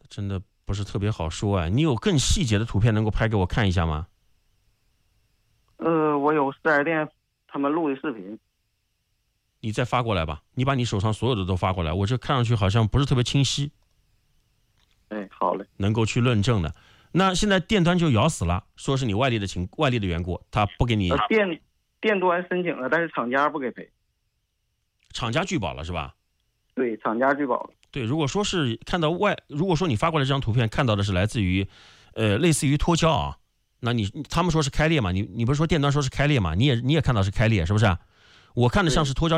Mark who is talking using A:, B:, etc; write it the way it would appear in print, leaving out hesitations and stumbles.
A: 真的不是特别好说啊。你有更细节的图片能够拍给我看一下吗？
B: 我有4S店他们录的视频。
A: 你再发过来吧，你把你手上所有的都发过来，我这看上去好像不是特别清晰。
B: 哎，好嘞，
A: 能够去论证的。那现在店端就咬死了，说是你外力的缘故，他不给你。
B: 店端申请了，但是厂家不给赔。
A: 厂家拒保了是吧？
B: 对，厂家拒保了。
A: 对，如果说是看到如果说你发过来这张图片看到的是来自于，类似于脱胶啊，那他们说是开裂嘛，你不是说店端说是开裂嘛，你也看到是开裂是不是？我看的像是脱胶